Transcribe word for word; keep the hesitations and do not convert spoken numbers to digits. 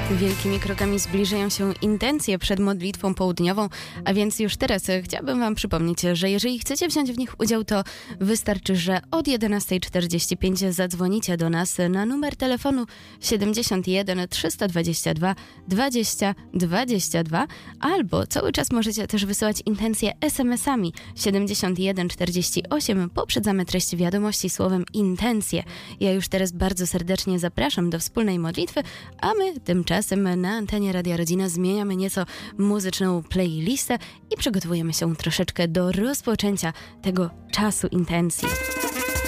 Wielkimi krokami zbliżają się intencje przed modlitwą południową, a więc już teraz chciałabym Wam przypomnieć, że jeżeli chcecie wziąć w nich udział, to wystarczy, że od jedenasta czterdzieści pięć zadzwonicie do nas na numer telefonu siedemdziesiąt jeden trzysta dwadzieścia dwa dwadzieścia dwadzieścia dwa, albo cały czas możecie też wysyłać intencje es em esami siedemdziesiąt jeden czterdzieści osiem. Poprzedzamy treść wiadomości słowem intencje. Ja już teraz bardzo serdecznie zapraszam do wspólnej modlitwy, a my tymczasem na antenie Radia Rodzina zmieniamy nieco muzyczną playlistę i przygotowujemy się troszeczkę do rozpoczęcia tego czasu intencji.